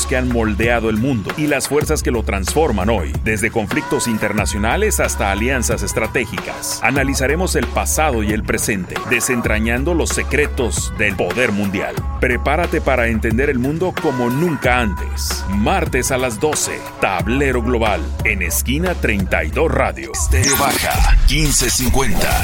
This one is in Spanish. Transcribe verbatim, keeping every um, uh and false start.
que han moldeado el mundo y las fuerzas que lo transforman hoy, desde conflictos internacionales hasta alianzas estratégicas. Analizaremos el pasado y el presente, desentrañando los secretos del poder mundial. Prepárate para entender el mundo como nunca antes. Martes a las doce, Tablero Global, en Esquina treinta y dos Radio. Estéreo Baja, quince cincuenta.